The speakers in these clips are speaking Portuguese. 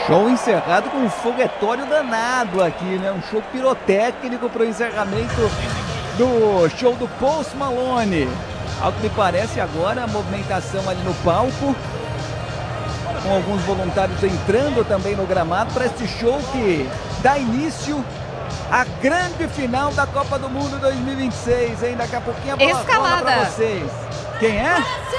Show encerrado com um foguetório danado aqui, né? Um show pirotécnico para o encerramento do show do Post Malone. Ao que me parece agora, a movimentação ali no palco, com alguns voluntários entrando também no gramado para este show que dá início à grande final da Copa do Mundo 2026, hein? Daqui a pouquinho a bola rola para vocês. Quem é?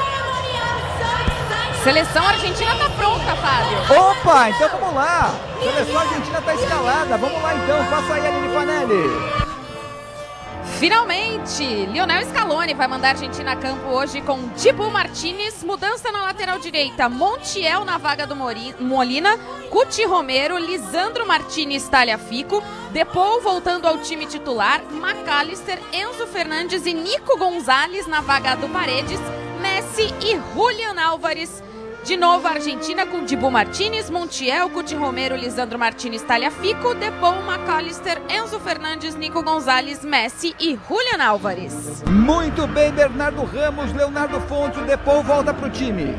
Seleção argentina tá pronta, Fábio. Opa, então vamos lá. Seleção argentina tá escalada. Vamos lá então, passa aí, Aline Fanelli. Finalmente, Lionel Scaloni vai mandar a Argentina a campo hoje com Dibu Martínez, mudança na lateral direita, Montiel na vaga do Molina, Cuti Romero, Lisandro Martínez, Tagliafico, Depou voltando ao time titular, McAllister, Enzo Fernandes e Nico Gonzalez na vaga do Paredes, Messi e Julián Álvares. De novo a Argentina com Dibu Martínez, Montiel, Cuti Romero, Lisandro Martínez, Tagliafico, Depou, McAllister, Enzo Fernandes, Nico Gonzalez, Messi e Julián Álvares. Muito bem, Bernardo Ramos, Leonardo Fonte, o Depou volta pro time.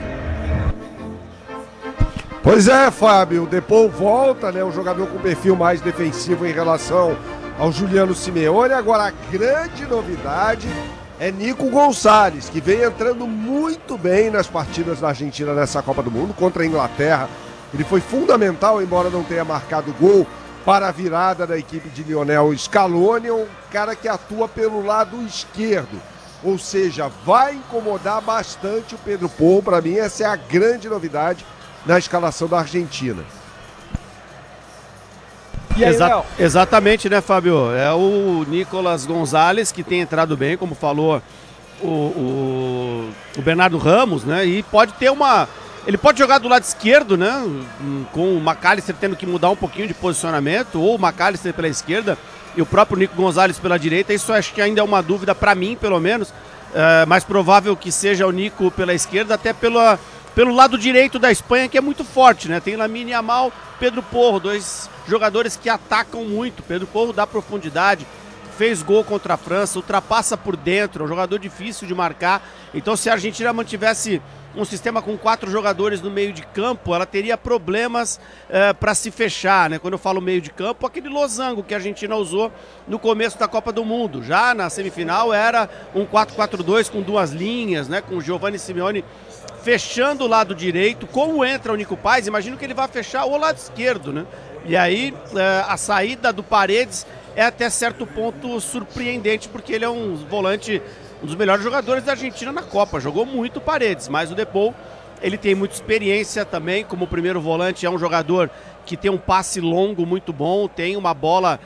Pois é, Fábio, o Depou volta, né? Um jogador com perfil mais defensivo em relação ao Juliano Simeone. Agora a grande novidade é Nico Gonzalez, que vem entrando muito bem nas partidas da Argentina nessa Copa do Mundo contra a Inglaterra. Ele foi fundamental, embora não tenha marcado gol, para a virada da equipe de Lionel Scaloni. É um cara que atua pelo lado esquerdo, ou seja, vai incomodar bastante o Pedro Porro. Para mim, essa é a grande novidade na escalação da Argentina. E aí, exatamente, né, Fábio? É o Nicolas Gonzalez que tem entrado bem, como falou o Bernardo Ramos, né? E pode ter ele pode jogar do lado esquerdo, né? Com o McAllister tendo que mudar um pouquinho de posicionamento, ou o McAllister pela esquerda e o próprio Nico Gonzalez pela direita. Isso acho que ainda é uma dúvida para mim, pelo menos. Mais provável que seja o Nico pela esquerda, até pelo lado direito da Espanha, que é muito forte, né? Tem Lamine Yamal, Pedro Porro, dois jogadores que atacam muito. Pedro Porro dá profundidade, fez gol contra a França, ultrapassa por dentro, é um jogador difícil de marcar. Então, se a Argentina mantivesse um sistema com 4 jogadores no meio de campo, ela teria problemas para se fechar, né? Quando eu falo meio de campo, aquele losango que a Argentina usou no começo da Copa do Mundo. Já na semifinal era um 4-4-2 com 2 linhas, né? Com o Giovanni Simeone fechando o lado direito. Como entra o Nico Paz, imagino que ele vai fechar o lado esquerdo, né? E aí a saída do Paredes é até certo ponto surpreendente, porque ele é um volante, um dos melhores jogadores da Argentina na Copa. Jogou muito Paredes, mas o Depou, ele tem muita experiência também. Como primeiro volante, é um jogador que tem um passe longo muito bom, tem uma bola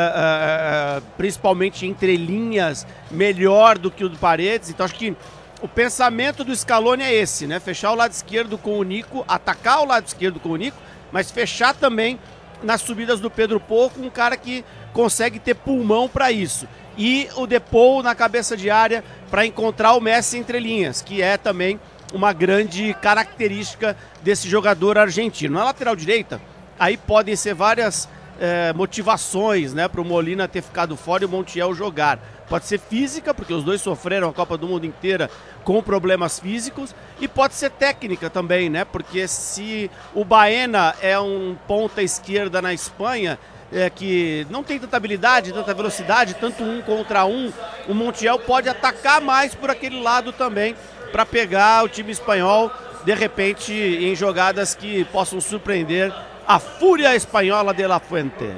principalmente entre linhas melhor do que o do Paredes. Então acho que o pensamento do Scaloni é esse, né? Fechar o lado esquerdo com o Nico, atacar o lado esquerdo com o Nico, mas fechar também nas subidas do Pedro Porro, um cara que consegue ter pulmão para isso. E o Depou na cabeça de área para encontrar o Messi entre linhas, que é também uma grande característica desse jogador argentino. Na lateral direita, aí podem ser várias motivações, né, para o Molina ter ficado fora e o Montiel jogar. Pode ser física, porque os dois sofreram a Copa do Mundo inteira com problemas físicos, e pode ser técnica também, né? Porque se o Baena é um ponta esquerda na Espanha, que não tem tanta habilidade, tanta velocidade, tanto um contra um, o Montiel pode atacar mais por aquele lado também, para pegar o time espanhol, de repente, em jogadas que possam surpreender a fúria espanhola de La Fuente.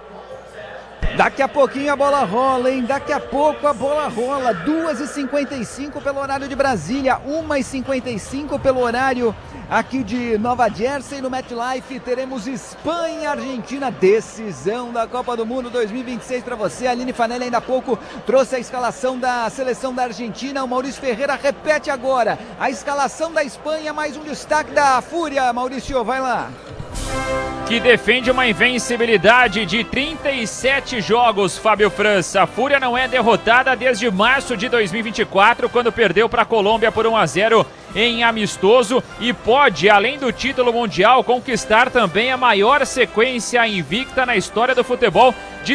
Daqui a pouquinho a bola rola, hein? Daqui a pouco a bola rola. 2h55 pelo horário de Brasília, 1h55 pelo horário aqui de Nova Jersey. No MetLife teremos Espanha e Argentina, decisão da Copa do Mundo 2026 para você. A Aline Fanelli ainda há pouco trouxe a escalação da seleção da Argentina. O Maurício Ferreira repete agora a escalação da Espanha, mais um destaque da Fúria. Maurício, vai lá. Que defende uma invencibilidade de 37 jogos, Fábio França. A Fúria não é derrotada desde março de 2024, quando perdeu para a Colômbia por 1-0 em amistoso, e pode, além do título mundial, conquistar também a maior sequência invicta na história do futebol de